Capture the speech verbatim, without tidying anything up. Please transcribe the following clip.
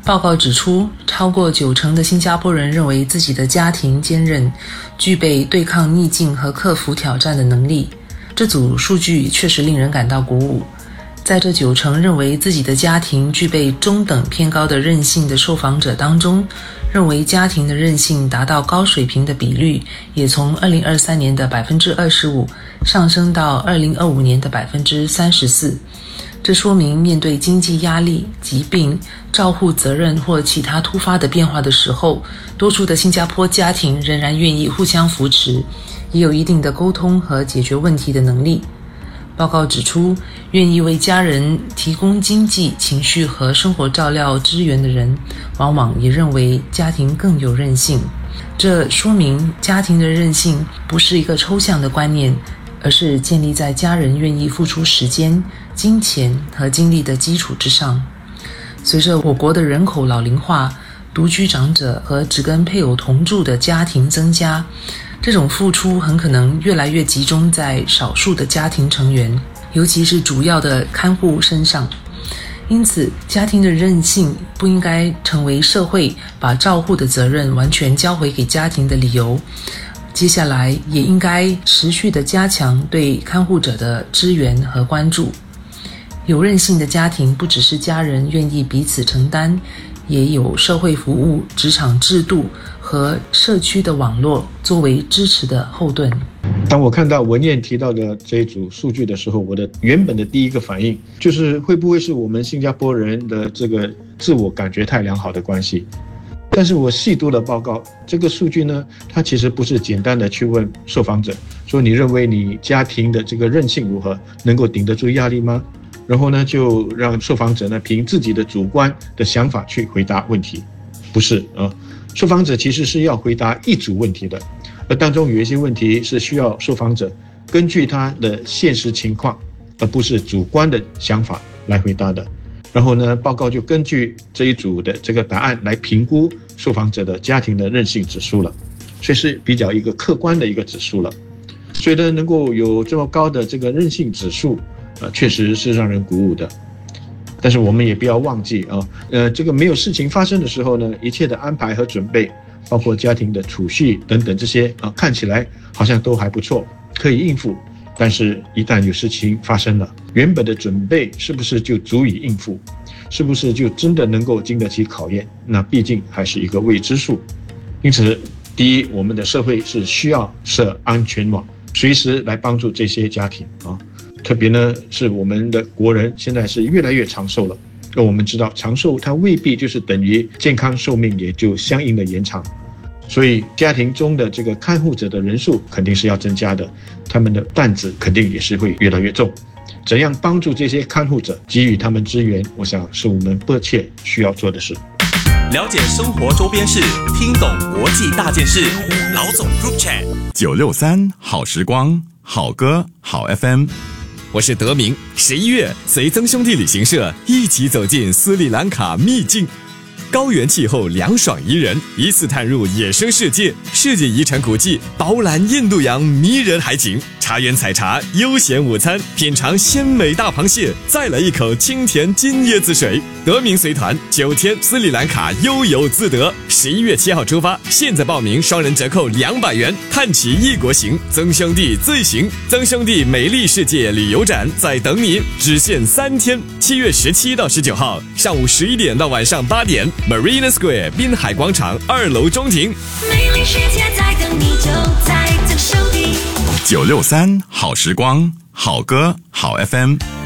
报告指出，超过九成的新加坡人认为自己的家庭坚韧，具备对抗逆境和克服挑战的能力。这组数据确实令人感到鼓舞。在这九成认为自己的家庭具备中等偏高的韧性的受访者当中，认为家庭的韧性达到高水平的比率也从二零二三年的 百分之二十五 上升到二零二五年的 百分之三十四。这说明面对经济压力、疾病、照护责任或其他突发的变化的时候，多数的新加坡家庭仍然愿意互相扶持，也有一定的沟通和解决问题的能力。报告指出，愿意为家人提供经济、情绪和生活照料支援的人，往往也认为家庭更有韧性。这说明家庭的韧性不是一个抽象的观念，而是建立在家人愿意付出时间、金钱和精力的基础之上。随着我国的人口老龄化，独居长者和只跟配偶同住的家庭增加，这种付出很可能越来越集中在少数的家庭成员，尤其是主要的看护身上。因此，家庭的韧性不应该成为社会把照护的责任完全交回给家庭的理由。接下来也应该持续地加强对看护者的支援和关注。有韧性的家庭不只是家人愿意彼此承担，也有社会服务、职场制度和社区的网络作为支持的后盾。 当我看到文燕提到的这一组数据的时候，我的原本的第一个反应就是会不会是我们新加坡人的这个自我感觉太良好的关系。但是我细读了报告，这个数据呢，它其实不是简单的去问受访者说你认为你家庭的这个韧性如何，能够顶得住压力吗？然后呢，就让受访者呢凭自己的主观的想法去回答问题，不是啊。受访者其实是要回答一组问题的，而当中有一些问题是需要受访者根据他的现实情况，而不是主观的想法来回答的。然后呢，报告就根据这一组的这个答案来评估受访者的家庭的韧性指数了，所以是比较一个客观的一个指数了。所以呢，能够有这么高的这个韧性指数，呃，确实是让人鼓舞的。但是我们也不要忘记啊，呃，这个没有事情发生的时候呢，一切的安排和准备，包括家庭的储蓄等等这些啊，看起来好像都还不错，可以应付。但是一旦有事情发生了，原本的准备是不是就足以应付？是不是就真的能够经得起考验？那毕竟还是一个未知数。因此，第一，我们的社会是需要设安全网，随时来帮助这些家庭啊。特别呢，是我们的国人现在是越来越长寿了。而我们知道，长寿它未必就是等于健康寿命也就相应的延长。所以家庭中的这个看护者的人数肯定是要增加的，他们的担子肯定也是会越来越重。怎样帮助这些看护者，给予他们支援，我想是我们迫切需要做的事。 了解生活周边事，听懂国际大件事。老总 Group Chat 九六三好时光，好歌好 F M。 我是德明，十一月随曾兄弟旅行社一起走进斯里兰卡秘境。高原气候凉爽宜人，一次探入野生世界，世界遗产古迹饱览印度洋迷人海景，茶园采茶，悠闲午餐，品尝鲜美大螃蟹，再来一口清甜金椰子水。德明随团九天斯里兰卡悠游自得，十一月七号出发，现在报名双人折扣两百元，看齐异国行，曾兄弟最行。曾兄弟美丽世界旅游展在等你，只限三天，七月十七到十九号，上午十一点到晚上八点。Marina Square 滨海广场二楼中庭， 美丽世界在等你，就在曾兄弟。 九六三好时光，好歌好 F M。